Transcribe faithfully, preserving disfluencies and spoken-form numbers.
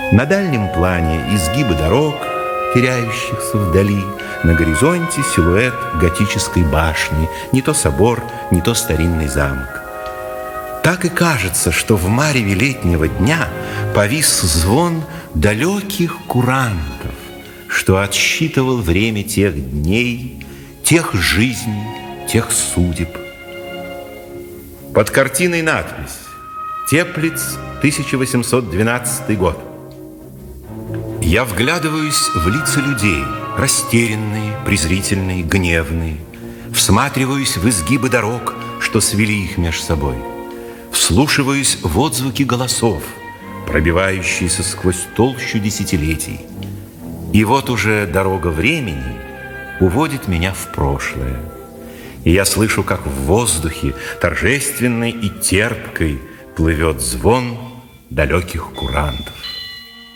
На дальнем плане изгибы дорог, теряющихся вдали. На горизонте силуэт готической башни, не то собор, не то старинный замок. Так и кажется, что в мареве летнего дня повис звон далеких курантов, что отсчитывал время тех дней, тех жизней, тех судеб. Под картиной надпись: Теплиц, тысяча восемьсот двенадцатый год. Я вглядываюсь в лица людей, растерянные, презрительные, гневные, всматриваюсь в изгибы дорог, что свели их меж собой, вслушиваюсь в отзвуки голосов, пробивающиеся сквозь толщу десятилетий. И вот уже дорога времени уводит меня в прошлое, и я слышу, как в воздухе торжественной и терпкой плывет звон далеких курантов.